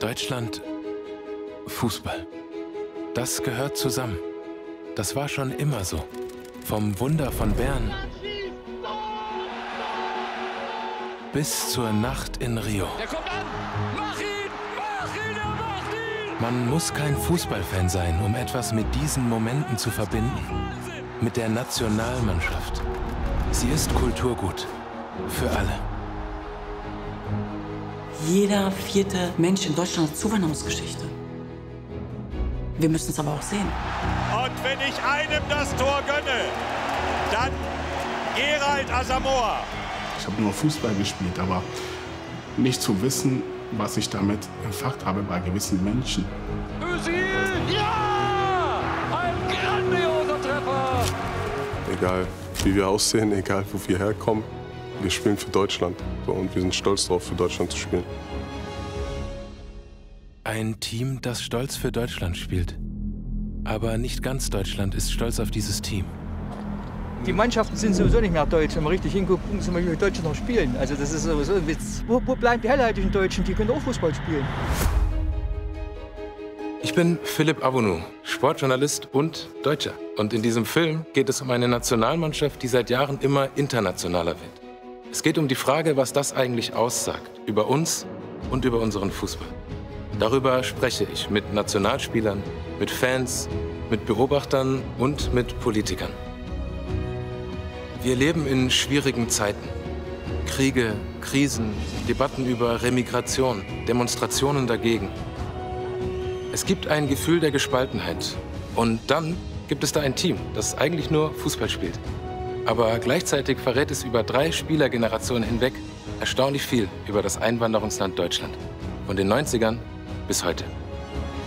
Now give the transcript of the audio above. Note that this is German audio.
Deutschland, Fußball. Das gehört zusammen. Das war schon immer so. Vom Wunder von Bern bis zur Nacht in Rio. Der kommt an! Mach ihn! Mach ihn! Er macht ihn! Man muss kein Fußballfan sein, um etwas mit diesen Momenten zu verbinden. Mit der Nationalmannschaft. Sie ist Kulturgut. Für alle. Jeder vierte Mensch in Deutschland hat Zuwanderungsgeschichte. Wir müssen es aber auch sehen. Und wenn ich einem das Tor gönne, dann Gerald Asamoah. Ich habe nur Fußball gespielt, aber nicht zu wissen, was ich damit entfacht habe bei gewissen Menschen. Özil! Ja! Ein grandioser Treffer! Egal, wie wir aussehen, egal, wo wir herkommen, wir spielen für Deutschland. Und wir sind stolz darauf, für Deutschland zu spielen. Ein Team, das stolz für Deutschland spielt. Aber nicht ganz Deutschland ist stolz auf dieses Team. Die Mannschaften sind sowieso nicht mehr deutsch. Wenn man richtig hinguckt, gucken Sie mal, wie die Deutschen noch spielen. Also das ist sowieso ein Witz. Wo bleiben die hellhäutigen Deutschen? Die können auch Fußball spielen. Ich bin Philipp Abounou, Sportjournalist und Deutscher. Und in diesem Film geht es um eine Nationalmannschaft, die seit Jahren immer internationaler wird. Es geht um die Frage, was das eigentlich aussagt über uns und über unseren Fußball. Darüber spreche ich mit Nationalspielern, mit Fans, mit Beobachtern und mit Politikern. Wir leben in schwierigen Zeiten. Kriege, Krisen, Debatten über Remigration, Demonstrationen dagegen. Es gibt ein Gefühl der Gespaltenheit. Und dann gibt es da ein Team, das eigentlich nur Fußball spielt. Aber gleichzeitig verrät es über 3 Spielergenerationen hinweg erstaunlich viel über das Einwanderungsland Deutschland. Von den 90ern bis heute.